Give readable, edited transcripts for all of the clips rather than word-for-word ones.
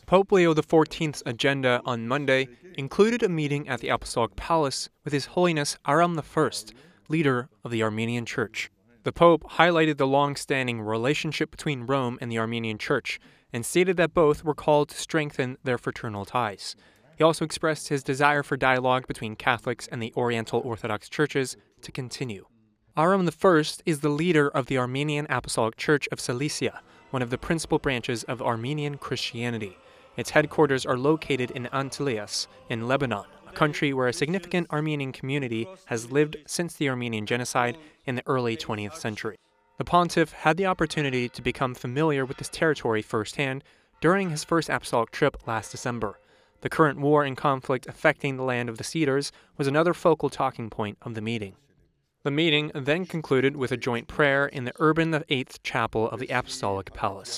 Pope Leo XIV's agenda on Monday included a meeting at the Apostolic Palace with His Holiness Aram I, leader of the Armenian Church. The Pope highlighted the long-standing relationship between Rome and the Armenian Church and stated that both were called to strengthen their fraternal ties. He also expressed his desire for dialogue between Catholics and the Oriental Orthodox churches to continue. Aram I is the leader of the Armenian Apostolic Church of Cilicia, one of the principal branches of Armenian Christianity. Its headquarters are located in Antelias, in Lebanon, a country where a significant Armenian community has lived since the Armenian Genocide in the early 20th century. The pontiff had the opportunity to become familiar with this territory firsthand during his first apostolic trip last December. The current war and conflict affecting the land of the Cedars was another focal talking point of the meeting. The meeting then concluded with a joint prayer in the Urban VIII Chapel of the Apostolic Palace.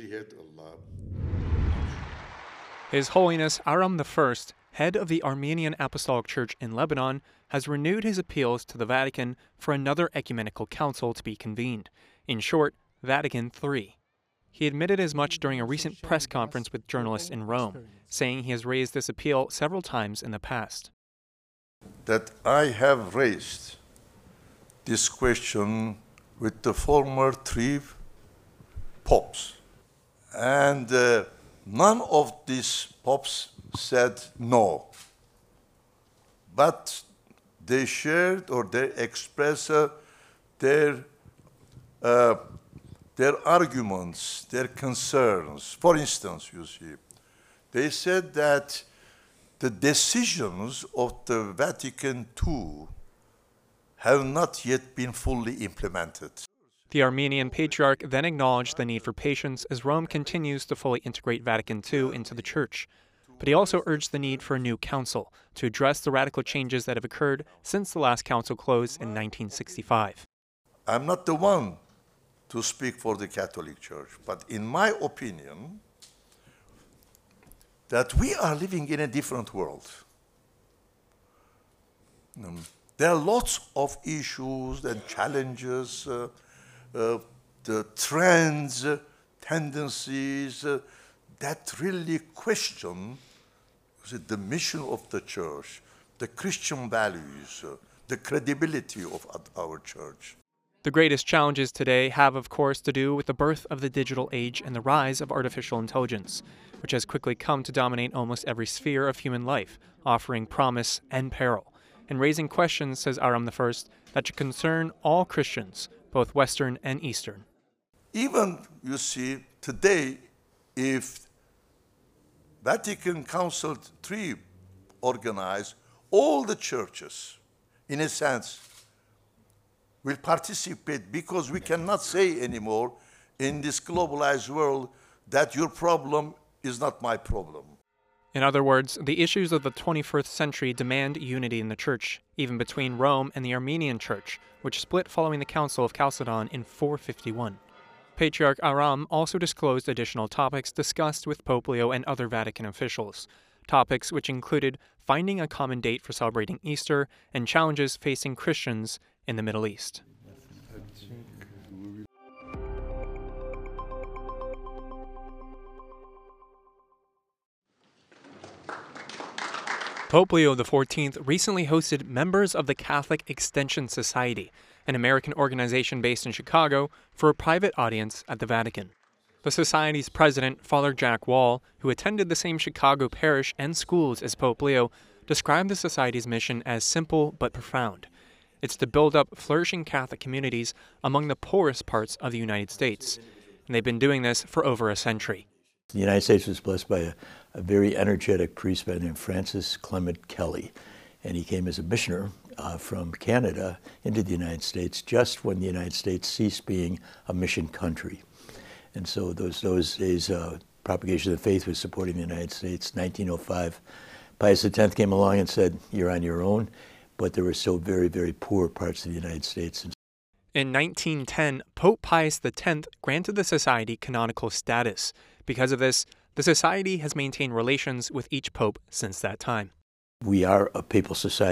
His Holiness Aram I, head of the Armenian Apostolic Church in Lebanon, has renewed his appeals to the Vatican for another ecumenical council to be convened. In short, Vatican III. He admitted as much during a recent press conference with journalists in Rome, saying he has raised this appeal several times in the past. That I have raised this question with the former three popes, and none of these popes said no, but they shared or they expressed their arguments, their concerns. For instance, you see, they said that the decisions of the Vatican II have not yet been fully implemented. The Armenian Patriarch then acknowledged the need for patience as Rome continues to fully integrate Vatican II into the Church. But he also urged the need for a new council to address the radical changes that have occurred since the last council closed in 1965. I'm not the one to speak for the Catholic Church, but in my opinion, that we are living in a different world. There are lots of issues and challenges, the trends, tendencies that really question the mission of the Church, the Christian values, the credibility of our Church. The greatest challenges today have, of course, to do with the birth of the digital age and the rise of artificial intelligence, which has quickly come to dominate almost every sphere of human life, offering promise and peril, and raising questions, says Aram I, that should concern all Christians, both Western and Eastern. Even, you see, today, if Vatican Council III organized, all the churches, in a sense, will participate, because we cannot say anymore in this globalized world that your problem is not my problem. In other words, the issues of the 21st century demand unity in the Church, even between Rome and the Armenian Church, which split following the Council of Chalcedon in 451. Patriarch Aram also disclosed additional topics discussed with Pope Leo and other Vatican officials, topics which included finding a common date for celebrating Easter and challenges facing Christians in the Middle East. Pope Leo XIV recently hosted members of the Catholic Extension Society, an American organization based in Chicago, for a private audience at the Vatican. The Society's president, Father Jack Wall, who attended the same Chicago parish and schools as Pope Leo, described the Society's mission as simple but profound. It's to build up flourishing Catholic communities among the poorest parts of the United States, and they've been doing this for over a century. The United States was blessed by a very energetic priest by the name of Francis Clement Kelly, and he came as a missioner from Canada into the United States just when the United States ceased being a mission country. And so those days, propagation of the faith was supporting the United States. 1905, Pius X came along and said, "You're on your own," but there were still very, very poor parts of the United States. In 1910, Pope Pius X granted the Society canonical status. Because of this, the Society has maintained relations with each pope since that time. We are a papal society.